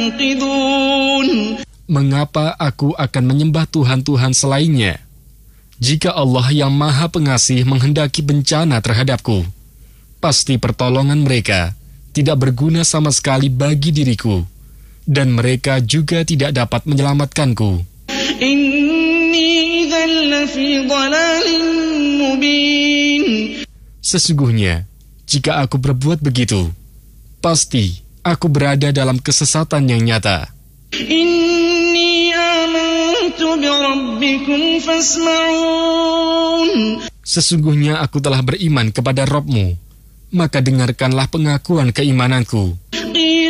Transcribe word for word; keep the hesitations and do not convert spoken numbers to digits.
Mengapa aku akan menyembah Tuhan-Tuhan selainnya? Jika Allah yang Maha Pengasih menghendaki bencana terhadapku, pasti pertolongan mereka tidak berguna sama sekali bagi diriku, dan mereka juga tidak dapat menyelamatkanku. Sesungguhnya, jika aku berbuat begitu, pasti aku berada dalam kesesatan yang nyata. Sesungguhnya aku telah beriman kepada Rabb-Mu, maka dengarkanlah pengakuan keimananku.